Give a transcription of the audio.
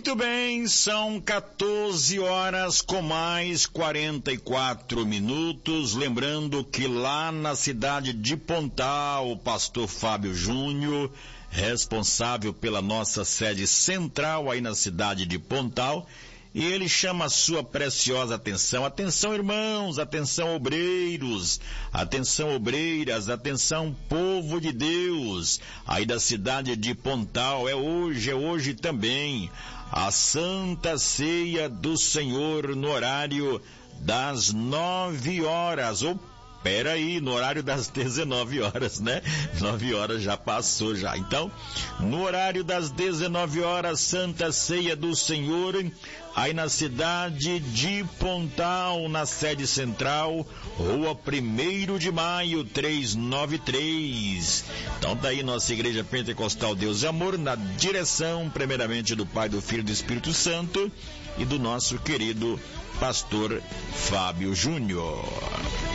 Muito bem, são 14 horas com mais 44 minutos. Lembrando que lá na cidade de Pontal, o pastor Fábio Júnior, responsável pela nossa sede central aí na cidade de Pontal, e ele chama a sua preciosa atenção. Atenção, irmãos, atenção, obreiros, atenção, obreiras, atenção, povo de Deus, aí da cidade de Pontal. É hoje também, a Santa Ceia do Senhor no horário das 9 horas, peraí, no horário das 19 horas, né? 9 horas já passou já. Então, no horário das 19 horas, Santa Ceia do Senhor, aí na cidade de Pontal, na sede central, Rua 1º de Maio, 393. Então tá aí nossa Igreja Pentecostal Deus e Amor, na direção, primeiramente, do Pai, do Filho e do Espírito Santo, e do nosso querido pastor Fábio Júnior.